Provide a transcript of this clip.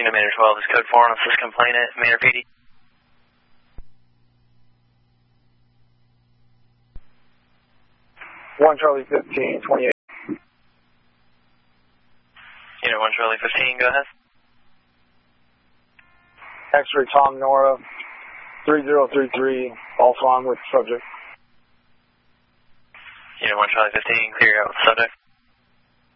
Unit Manor 12 is code 4 on assist complainant, Manor PD. One Charlie 15, 28. Unit 1 Charlie 15, go ahead. X-ray Tom Nora, 3033, Alpha on with subject. Unit 1 Charlie 15, clear out with subject.